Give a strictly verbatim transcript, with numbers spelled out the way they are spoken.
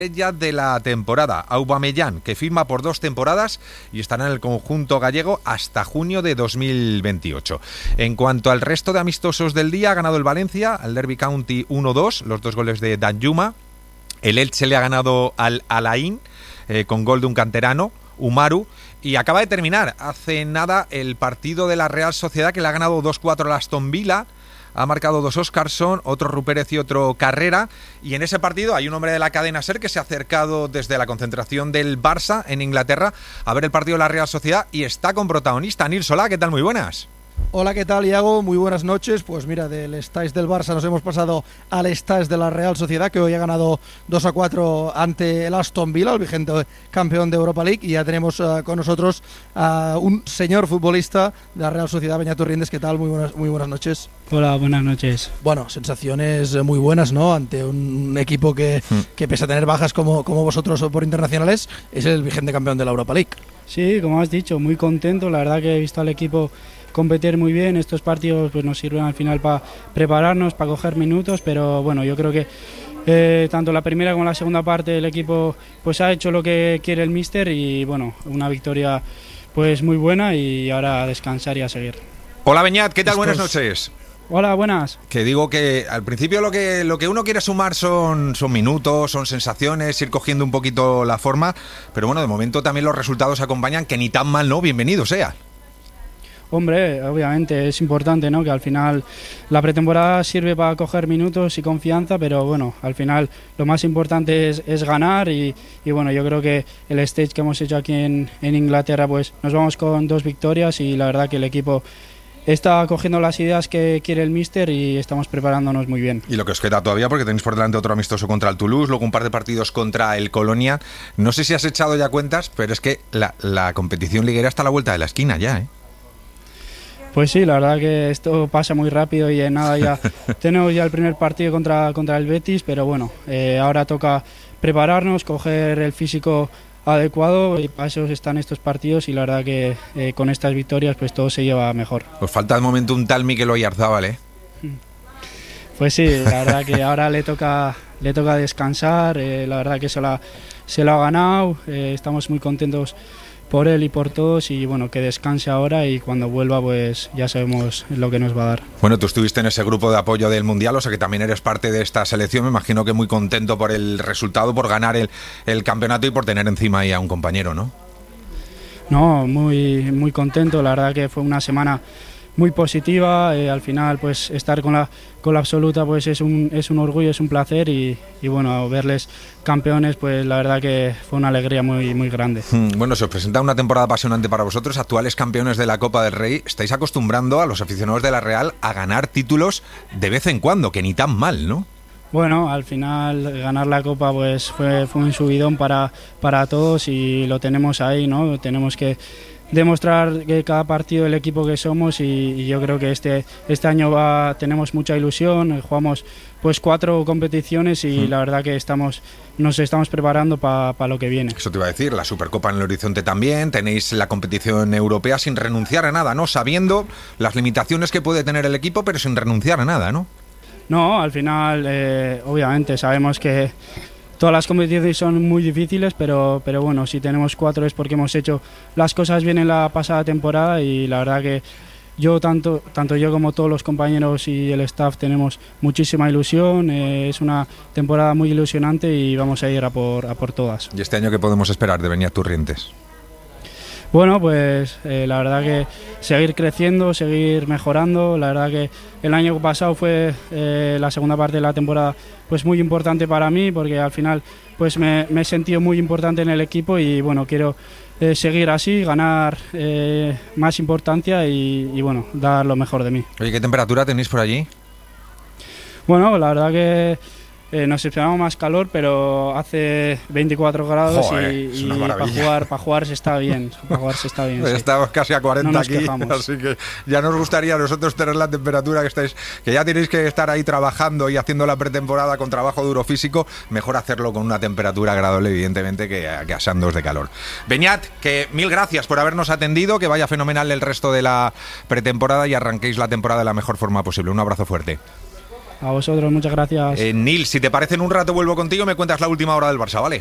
estrella de la temporada, Aubameyang, que firma por dos temporadas y estará en el conjunto gallego hasta junio de dos mil veintiocho. En cuanto al resto de amistosos del día, ha ganado el Valencia al Derby County uno dos, los dos goles de Danjuma. El Elche le ha ganado al Alain eh, con gol de un canterano, Umaru. Y acaba de terminar hace nada el partido de la Real Sociedad, que le ha ganado dos cuatro al Aston Villa. Ha marcado dos Óscarson, otro Rupérez y otro Carrera. Y en ese partido hay un hombre de la cadena SER que se ha acercado desde la concentración del Barça en Inglaterra a ver el partido de la Real Sociedad y está con protagonista. Nils Solá, ¿qué tal? Muy buenas. Hola, ¿qué tal, Iago? Muy buenas noches. Pues mira, del estáis del Barça nos hemos pasado al estáis de la Real Sociedad, que hoy ha ganado dos a cuatro ante el Aston Villa, el vigente campeón de Europa League, y ya tenemos uh, con nosotros a uh, un señor futbolista de la Real Sociedad, Beñat Turrientes. ¿Qué tal? Muy buenas, muy buenas noches. Hola, buenas noches. Bueno, sensaciones muy buenas, ¿no? Ante un equipo que, que pese a tener bajas como, como vosotros por internacionales, es el vigente campeón de la Europa League. Sí, como has dicho, muy contento. La verdad que he visto al equipo competir muy bien. Estos partidos pues nos sirven al final para prepararnos, para coger minutos, pero bueno, yo creo que eh, tanto la primera como la segunda parte el equipo pues ha hecho lo que quiere el míster y bueno, una victoria pues muy buena y ahora a descansar y a seguir. Hola Beñat, ¿qué tal? Estos... Buenas noches. Hola, buenas. Que digo que al principio lo que lo que uno quiere sumar son, son minutos, son sensaciones, ir cogiendo un poquito la forma, pero bueno, de momento también los resultados acompañan, que ni tan mal, ¿no? Bienvenido sea. Hombre, obviamente es importante, ¿no? Que al final la pretemporada sirve para coger minutos y confianza, pero bueno, al final lo más importante es, es ganar y, y bueno, yo creo que el stage que hemos hecho aquí en, en Inglaterra, pues nos vamos con dos victorias y la verdad que el equipo está cogiendo las ideas que quiere el míster y estamos preparándonos muy bien. Y lo que os queda todavía, porque tenéis por delante otro amistoso contra el Toulouse, luego un par de partidos contra el Colonia. No sé si has echado ya cuentas, pero es que la, la competición liguera está a la vuelta de la esquina ya, ¿eh? Pues sí, la verdad que esto pasa muy rápido y en nada ya tenemos ya el primer partido contra, contra el Betis, pero bueno, eh, ahora toca prepararnos, coger el físico adecuado y para eso están estos partidos y la verdad que eh, con estas victorias pues todo se lleva mejor. Pues falta de momento un tal Mikel Oyarzabal, ¿eh? Pues sí, la verdad que ahora le toca le toca descansar, eh, la verdad que se, la, se lo ha ganado, eh, estamos muy contentos por él y por todos y bueno, que descanse ahora y cuando vuelva pues ya sabemos lo que nos va a dar. Bueno, tú estuviste en ese grupo de apoyo del Mundial, o sea que también eres parte de esta selección, me imagino que muy contento por el resultado, por ganar el, el campeonato y por tener encima ahí a un compañero, ¿no? No, muy, muy contento, la verdad que fue una semana muy positiva, eh, al final pues estar con la con la absoluta pues es un es un orgullo, es un placer y, y bueno, verles campeones pues la verdad que fue una alegría muy muy grande. Bueno, se os presenta una temporada apasionante para vosotros, actuales campeones de la Copa del Rey. Estáis acostumbrando a los aficionados de la Real a ganar títulos de vez en cuando, que ni tan mal, ¿no? Bueno, al final ganar la Copa pues fue fue un subidón para para todos y lo tenemos ahí, ¿no? Tenemos que demostrar que cada partido el equipo que somos y, y yo creo que este este año va, tenemos mucha ilusión, jugamos pues cuatro competiciones y mm. la verdad que estamos nos estamos preparando para pa lo que viene. Eso te iba a decir, la Supercopa en el horizonte también, tenéis la competición europea sin renunciar a nada, ¿no? Sabiendo las limitaciones que puede tener el equipo, pero sin renunciar a nada, ¿no? No, al final eh, obviamente sabemos que todas las competiciones son muy difíciles, pero, pero bueno, si tenemos cuatro es porque hemos hecho las cosas bien en la pasada temporada y la verdad que yo, tanto, tanto yo como todos los compañeros y el staff tenemos muchísima ilusión, eh, es una temporada muy ilusionante y vamos a ir a por, a por todas. ¿Y este año qué podemos esperar de Beñat Turrientes? Bueno, pues eh, la verdad que seguir creciendo, seguir mejorando. La verdad que el año pasado fue eh, la segunda parte de la temporada pues muy importante para mí porque al final pues me, me he sentido muy importante en el equipo y bueno, quiero eh, seguir así, ganar eh, más importancia y, y bueno, dar lo mejor de mí. Oye, ¿qué temperatura tenéis por allí? Bueno, la verdad que Eh, nos esperamos más calor, pero hace veinticuatro grados. Joder, y, y para jugar para jugar se está bien, para jugar se está bien. Sí. Estamos casi a cuarenta no aquí, quejamos. Así que ya nos gustaría a nosotros tener la temperatura que estáis, que ya tenéis que estar ahí trabajando y haciendo la pretemporada con trabajo duro físico, mejor hacerlo con una temperatura agradable, evidentemente, que, que asándoos de calor. Beñat, que mil gracias por habernos atendido, que vaya fenomenal el resto de la pretemporada y arranquéis la temporada de la mejor forma posible. Un abrazo fuerte. A vosotros, muchas gracias. Eh, Nil, si te parece, en un rato vuelvo contigo y me cuentas la última hora del Barça, ¿vale?